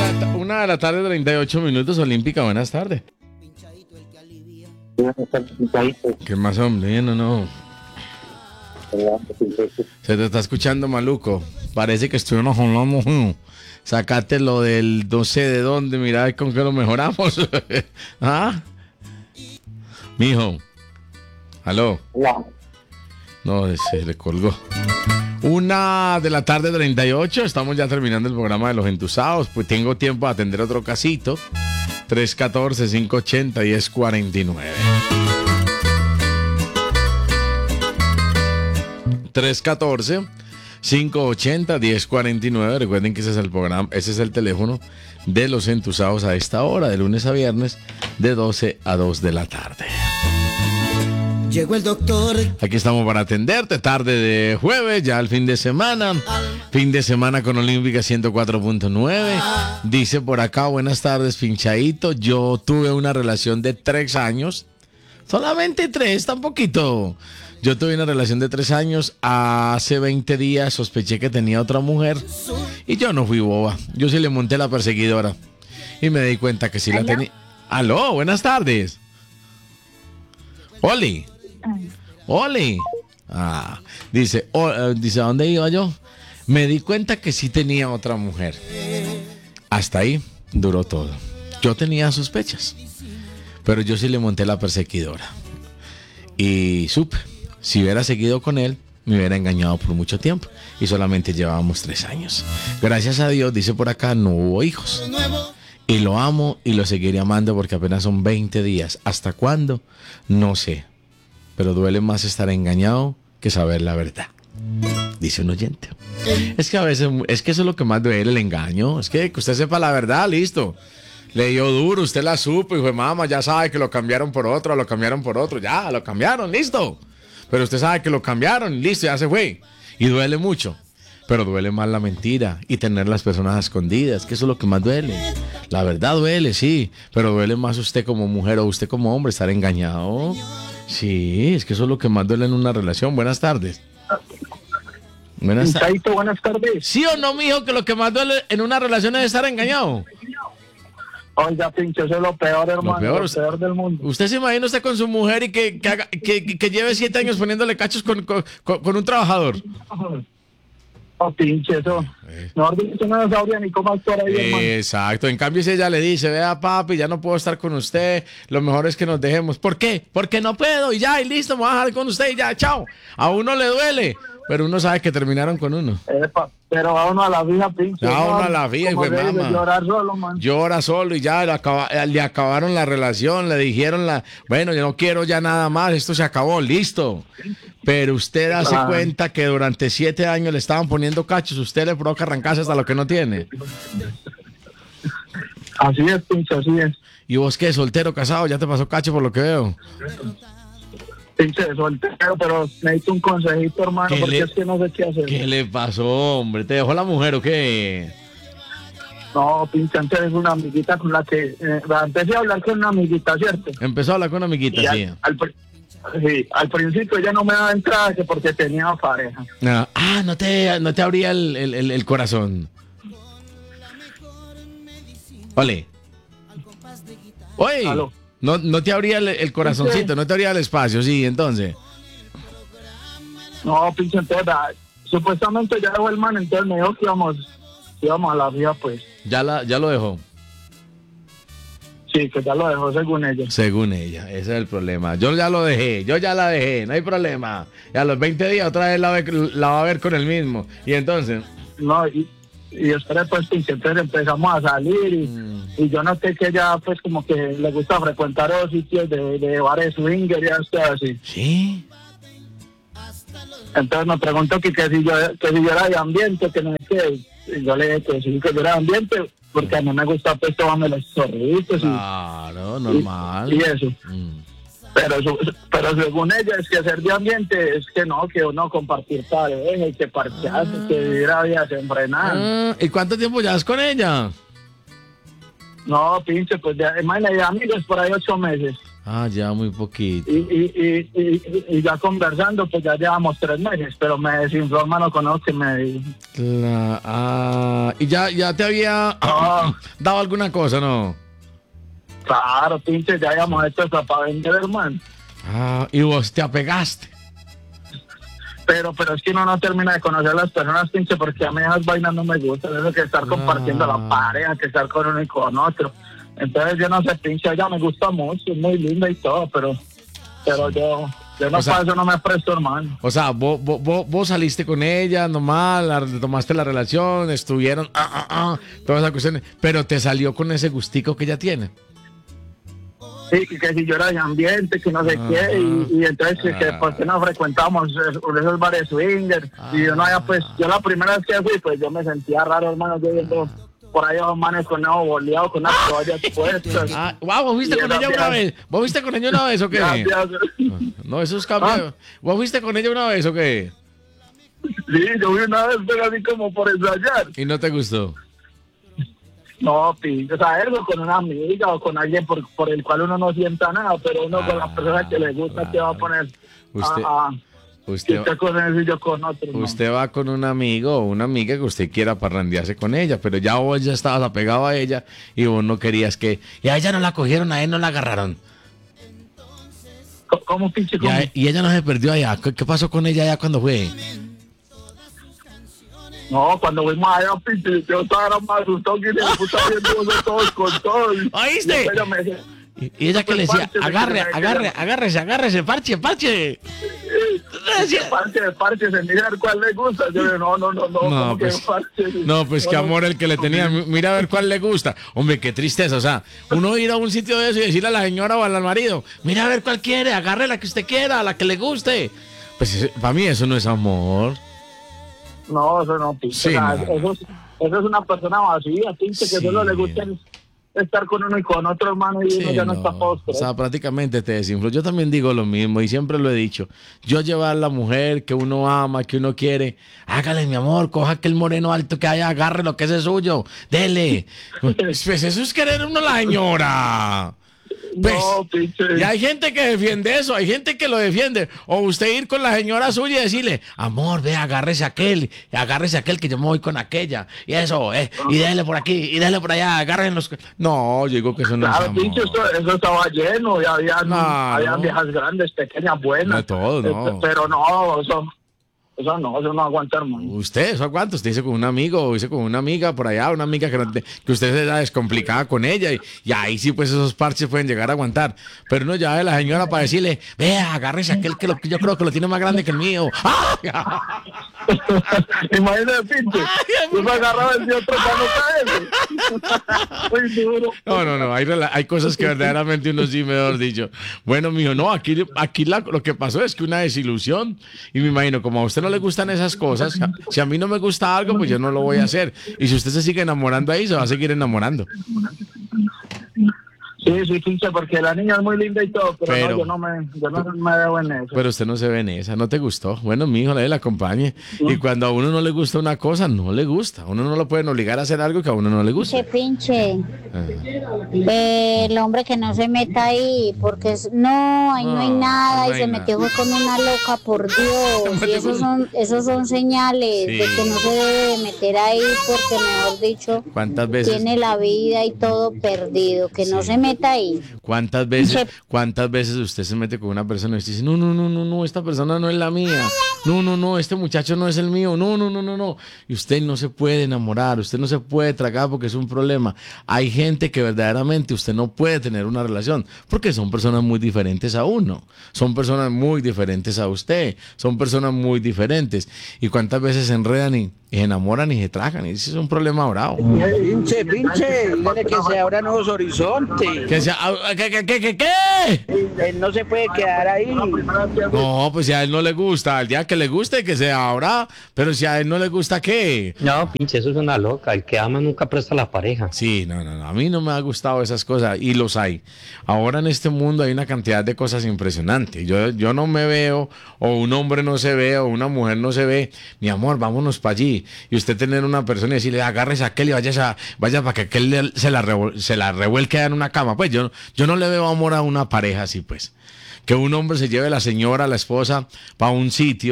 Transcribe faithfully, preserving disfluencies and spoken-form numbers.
Una de la tarde, treinta y ocho minutos, Olímpica, buenas tardes. ¿Qué más, hombre? Bien o no. Se te está escuchando maluco. Parece que estuvimos hablando. Sacate lo del no sé de dónde, mira con qué lo mejoramos. ¿Ah? Mijo. ¿Aló? No, se le colgó. Una de la tarde, treinta y ocho. Estamos ya terminando el programa de Los Entusados. Pues tengo tiempo de atender otro casito. tres uno cuatro, cinco ocho cero, uno cero cuatro nueve. tres uno cuatro, cinco ocho cero, uno cero cuatro nueve. Recuerden que ese es el programa, ese es el teléfono de Los Entusados a esta hora, de lunes a viernes, de doce a dos de la tarde. Llegó el doctor. Aquí estamos para atenderte, tarde de jueves, ya el fin de semana. Fin de semana con Olímpica ciento cuatro punto nueve. Dice por acá, buenas tardes, pinchadito. Yo tuve una relación de tres años. Solamente tres, tan poquito. Yo tuve una relación de tres años. Hace veinte días sospeché que tenía otra mujer. Y yo no fui boba. Yo sí le monté la perseguidora. Y me di cuenta que sí la tenía. Aló, buenas tardes. Oli. Oli. Ah, dice, oh, uh, dice, ¿a dónde iba yo? Me di cuenta que sí tenía otra mujer. Hasta ahí duró todo. Yo tenía sospechas, pero yo sí le monté la perseguidora. Y supe, si hubiera seguido con él, me hubiera engañado por mucho tiempo. Y solamente llevábamos tres años. Gracias a Dios, dice por acá, no hubo hijos. Y lo amo y lo seguiré amando porque apenas son veinte días. ¿Hasta cuándo? No sé. Pero duele más estar engañado que saber la verdad. Dice un oyente. Es que a veces, es que eso es lo que más duele, el engaño. Es que, que usted sepa la verdad, listo. Le dio duro, usted la supo y fue, mamá, ya sabe que lo cambiaron por otro, lo cambiaron por otro, ya, lo cambiaron, listo. Pero usted sabe que lo cambiaron, listo, ya se fue. Y duele mucho. Pero duele más la mentira y tener las personas escondidas, que eso es lo que más duele. La verdad duele, sí, pero duele más usted como mujer o usted como hombre estar engañado. Sí, es que eso es lo que más duele en una relación. Buenas tardes. Buenas tardes. Buenas tardes. ¿Sí o no, mijo, que lo que más duele en una relación es estar engañado? Oiga, pinche, eso es lo peor, hermano. Lo peor, lo peor del mundo. ¿Usted se imagina usted con su mujer y que, que, haga, que, que lleve siete años poniéndole cachos con, con, con un trabajador? Oh, pinche, eso. Eh. Mejor dicho, no sabría ni cómo actuar ahí, hermano. Exacto. En cambio, si ella le dice, vea, papi, ya no puedo estar con usted, lo mejor es que nos dejemos. ¿Por qué? Porque no puedo y ya, y listo, me voy a dejar con usted y ya, chao. A uno le duele, pero uno sabe que terminaron con uno. Epa, pero a uno a la vida, pinche. A uno ¿no? a la vida, hijo de mamá. Llorar solo, man. Llora solo y ya le, acaba, le acabaron la relación, le dijeron, la, bueno, yo no quiero ya nada más, esto se acabó, listo. Pero usted hace ah. cuenta que durante siete años le estaban poniendo cachos, usted le provoca arrancarse hasta lo que no tiene. Así es, pinche, así es. ¿Y vos qué, soltero, casado? ¿Ya te pasó cacho por lo que veo? Pinche, soltero, pero necesito un consejito, hermano, porque le, es que no sé qué hacer. ¿Qué le pasó, hombre? ¿Te dejó la mujer o qué? No, pinche, antes es una amiguita con la que... Eh, empecé a hablar con una amiguita, ¿cierto? Empezó a hablar con una amiguita, y sí. Al, al, Sí, al principio ya no me daba entrada que porque tenía pareja. No. Ah, no te, no te abría el, el, el corazón. Ole. Oye, no, no te abría el, el corazoncito, no te abría el espacio, sí, entonces. No, pinche, entonces, supuestamente ya dejó el man, entonces me dijo que íbamos, que íbamos a la vida, pues. Ya, la, ya lo dejó. Sí, que ya lo dejó según ella. Según ella, ese es el problema. Yo ya lo dejé, yo ya la dejé, no hay problema. Y a los veinte días otra vez la, ve, la va a ver con el mismo. Y entonces... No, y, y después pues entonces empezamos a salir y, mm. y yo noté que ella pues como que le gusta frecuentar los sitios de, de bares swinger y hasta así. ¿Sí? Entonces me preguntó que, que, si, yo, que si yo era de ambiente, que no es que... Y yo le dije que sí, que yo era de ambiente... Porque a mí me gusta pues tomarme los zorritos. Claro, normal. Y, y eso. Mm. Pero, pero según ella es que ser de ambiente es que no, que uno compartir pareja y que parquearse, ah. que vivir a vida desenfrenada. Ah. ¿Y cuánto tiempo llevas con ella? No, pinche, pues ya, imagínate, amigos por ahí ocho meses. Ah, ya muy poquito. Y, y, y, y, y ya conversando, pues ya llevamos tres meses, pero me desinfló, hermano, con lo que me dijo. La- ah, y ya, ya te había Ah. dado alguna cosa, ¿no? Claro, pinche, ya habíamos hecho eso para vender, hermano. Ah, y vos te apegaste. Pero, pero es que uno no termina de conocer a las personas, pinche, porque a mí esas vainas no me gustan. Eso que estar compartiendo Ah. la pareja, que estar con uno y con otro. Entonces, yo no sé, pinche, ella me gusta mucho, es muy linda y todo, pero, pero yo, yo no O sea- para eso no me presto, hermano. O sea, vos, vos, vos, vos saliste con ella nomás, la, tomaste la relación, estuvieron, ah, ah, ah, todas esas cuestiones, pero te salió con ese gustico que ella tiene. Sí, que, que si yo era de ambiente, que no sé Ajá. qué, y, y entonces que, que Ah. por qué no frecuentamos esos, esos bares swinger, y yo no había, pues, yo la primera vez que fui, pues yo me sentía raro, hermano, yo viendo por ahí a los manes con nuevo boleado, con unas toallas puestas. Ah, wow, ¿vos fuiste Y con era ella una bien. vez? ¿Vos fuiste con ella una vez o qué? Gracias. No, eso es cambio. ¿Vos fuiste con ella una vez o qué? Sí, yo vi una vez, pero así como por ensayar. ¿Y no te gustó? No, pi, o sea, eso con una amiga o con alguien por, por el cual uno no sienta nada, pero uno con la persona que le gusta, que va a poner Usted- a, a, que Usted, usted con él y yo con otro. ¿no? usted va con un amigo o una amiga que usted quiera parrandearse con ella, pero ya vos ya estabas apegado a ella y vos no querías que... Y a ella no la cogieron, a él no la agarraron. Co- ¿Cómo, pinche? Y, ¿Cómo? a- y ella no se perdió allá. ¿Qué, qué pasó con ella allá cuando fue? No, cuando fuimos allá, pinche, yo estaba más asustado que le puta viendo todos con todos. ¿Oíste? Y ella me decía, Y, y ella que le decía, Parche, agarre, me quedé- agarre, agárrese, agárrese, parche, parche. Decía- parche, parche, se mira a ver cuál le gusta. Yo le digo, no, no, no, no, No, ¿cómo que pues, parche? no, pues qué No, amor el que le tenía. Mira a ver cuál le gusta. Hombre, qué tristeza. O sea, uno ir a un sitio de eso y decirle a la señora o al marido, mira a ver cuál quiere, agarre la que usted quiera, la que le guste. Pues para mí eso no es amor. No, eso no, pinche. Sí, o sea, no, no. Eso, es, eso es una persona vacía, pinche, que Sí. solo le gusta estar con uno y con otro, hermano, y uno Sí, ya no, no. está postre. O sea, prácticamente te desinfló. Yo también digo lo mismo y siempre lo he dicho. Yo llevar a la mujer que uno ama, que uno quiere, hágale, mi amor, coja aquel moreno alto que haya, agarre lo que ese es suyo, dele. Pues eso es querer uno la señora. Pues, no, pinche. y hay gente que defiende eso, hay gente que lo defiende. O usted ir con la señora suya y decirle, amor, ve, agárrese aquel, agárrese aquel que yo me voy con aquella. Y eso, eh, y déle por aquí, y déle por allá, agarren los... No, yo digo que eso no Claro, es amor. pinche, eso, eso estaba lleno, y había, No, había no. viejas grandes, pequeñas, buenas. De todo, no. Este, Pero no, eso, eso no, eso no aguanta, hermano. Usted, ¿eso aguanta? Usted dice con un amigo, o dice con una amiga por allá, una amiga que, no te- que usted se da descomplicada con ella, y, y ahí sí, pues esos parches pueden llegar a aguantar. Pero no ya de la señora para decirle, vea, agárrese aquel que, lo, que yo creo que lo tiene más grande que el mío. ¡Ah! Imagínate, pinche, yo me agarraba el de otro para no caer. Muy duro. No, no, no, hay, rela- hay cosas que verdaderamente uno sí, mejor dicho. Bueno, mijo, no, aquí, aquí la- lo que pasó es que una desilusión, y me imagino, como a usted no le gustan esas cosas, si a mí no me gusta algo, pues yo no lo voy a hacer. Y si usted se sigue enamorando ahí, se va a seguir enamorando. Sí, sí, pinche, porque la niña es muy linda y todo, pero, Pero- no, yo no me, yo no me veo en eso. Pero usted no se ve en esa, no te gustó. Bueno, mi hijo, le la acompañe. Y cuando a uno no le gusta una cosa, no le gusta. Uno no lo pueden obligar a hacer algo que a uno no le gusta. Che pinche, Ajá. el hombre que no se meta ahí, porque es, no, ahí no, hay No, nada, no y hay se nada. metió fue con una loca, por Dios, y esos son, esos son señales Sí. de que no se debe meter ahí, porque mejor dicho, ¿Cuántas veces? tiene la vida y todo perdido, que no Sí. se meta ahí. ¿Cuántas veces, Che- cuántas veces usted se mete con una persona y usted dice, no, no, no, no, no, esta persona no es la mía, no, no, no, este muchacho no es el mío, no, no, no, no, no, y usted no se puede enamorar, usted no se puede tragar porque es un problema. Hay gente que verdaderamente usted no puede tener una relación porque son personas muy diferentes a uno, son personas muy diferentes a usted, son personas muy diferentes, y cuántas veces se enredan y, y se enamoran y se tragan, y ese es un problema bravo. Pinche, pinche, dígale que se abran nuevos horizontes. Que sea, ah, ¿qué, qué, qué, qué, qué? Él no se puede quedar ahí. No, pues si a él no le gusta, al día que le guste, que se abra, pero si a él no le gusta, ¿qué? No, pinche, eso es una loca. El que ama nunca presta a la pareja. Sí, no, no, no, a mí no me ha gustado esas cosas y los hay. Ahora en este mundo hay una cantidad de cosas impresionantes. Yo, yo no me veo, o un hombre no se ve, o una mujer no se ve. Mi amor, vámonos para allí. y usted tener una persona y decirle, agárrese a aquel y vaya, a, vaya para que aquel le- se la, revol- se la revuelque en una cama. Pues yo, yo no le veo amor a una pareja así, pues. Que un hombre se lleve a la señora, a la esposa, para un sitio